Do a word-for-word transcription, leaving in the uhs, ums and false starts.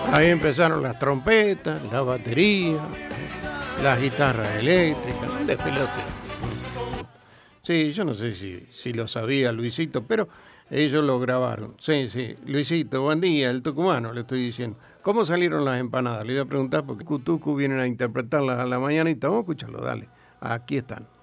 Ahí empezaron las trompetas, la batería, las guitarras eléctricas, un despelote. Sí, yo no sé si, si lo sabía Luisito, pero ellos lo grabaron. Sí, sí. Luisito, buen día, el tucumano, le estoy diciendo. ¿Cómo salieron las empanadas? Le iba a preguntar porque Cutucu vienen a interpretarlas a la mañanita. Vamos a escucharlo, dale. Aquí están.